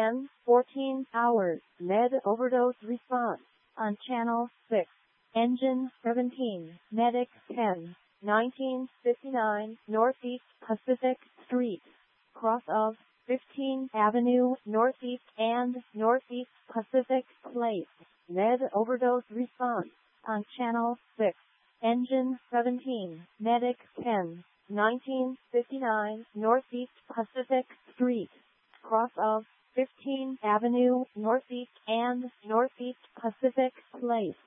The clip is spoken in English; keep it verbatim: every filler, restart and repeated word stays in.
ten fourteen hours, med overdose response. On Channel six, Engine seventeen, Medic ten, nineteen fifty-nine, Northeast Pacific Street, cross of fifteenth Avenue Northeast and Northeast Pacific Place, med overdose response. On Channel six, Engine seventeen, Medic ten, nineteen fifty-nine, Northeast Pacific Street, cross of fifteenth Avenue Northeast and Northeast Pacific Place.